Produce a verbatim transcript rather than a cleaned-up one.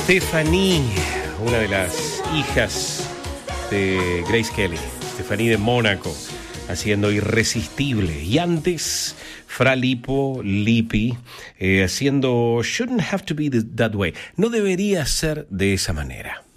Stephanie, una de las hijas de Grace Kelly, Stephanie de Mónaco, haciendo Irresistible. Y antes, Fra Lipo, Lippi, eh, haciendo Shouldn't Have to Be That Way. No debería ser de esa manera.